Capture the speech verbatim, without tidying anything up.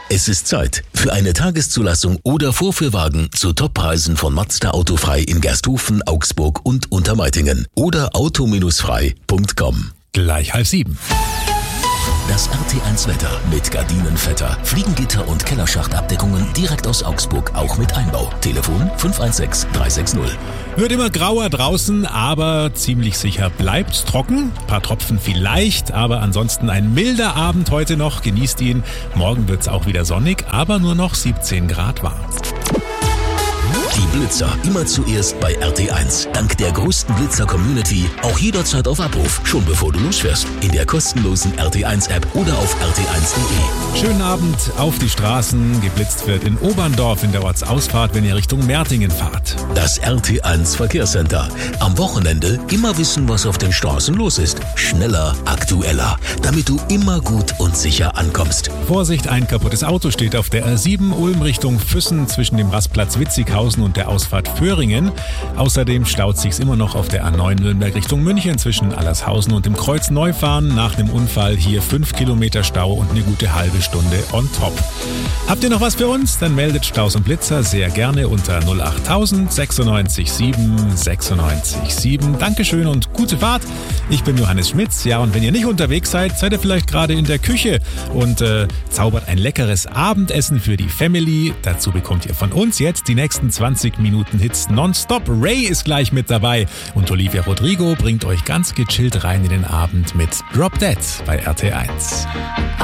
Es ist Zeit für eine Tageszulassung oder Vorführwagen zu Toppreisen von Mazda Autofrei in Gersthofen, Augsburg und Untermeitingen oder auto frei punkt com. Gleich halb sieben. Das R T eins Wetter mit Gardinenvetter, Fliegengitter und Kellerschachtabdeckungen direkt aus Augsburg, auch mit Einbau. Telefon fünf eins sechs drei sechs null. Wird immer grauer draußen, aber ziemlich sicher bleibt's trocken. Ein paar Tropfen vielleicht, aber ansonsten ein milder Abend heute noch. Genießt ihn. Morgen wird's auch wieder sonnig, aber nur noch siebzehn Grad warm. Die Blitzer immer zuerst bei R T eins. Dank der größten Blitzer-Community auch jederzeit auf Abruf, schon bevor du losfährst. In der kostenlosen R T eins App oder auf r t eins punkt d e. Schönen Abend auf die Straßen. Geblitzt wird in Oberndorf in der Ortsausfahrt, wenn ihr Richtung Mertingen fahrt. Das R T eins Verkehrscenter. Am Wochenende immer wissen, was auf den Straßen los ist. Schneller, aktueller, damit du immer gut und sicher ankommst. Vorsicht, ein kaputtes Auto steht auf der R sieben Ulm Richtung Füssen zwischen dem Rastplatz Witzighausen und der Ausfahrt Föhringen. Außerdem staut sich's immer noch auf der A neun Nürnberg Richtung München zwischen Allershausen und dem Kreuz Neufahren. Nach dem Unfall hier fünf Kilometer Stau und eine gute halbe Stunde on top. Habt ihr noch was für uns? Dann meldet Staus und Blitzer sehr gerne unter null acht tausend sechsundneunzig sieben sechsundneunzig sieben. Dankeschön und gute Fahrt. Ich bin Johannes Schmitz. Ja, und wenn ihr nicht unterwegs seid, seid ihr vielleicht gerade in der Küche und äh, zaubert ein leckeres Abendessen für die Family. Dazu bekommt ihr von uns jetzt die nächsten zwanzig Minuten Hits nonstop. Ray ist gleich mit dabei und Olivia Rodrigo bringt euch ganz gechillt rein in den Abend mit Drop Dead bei R T eins.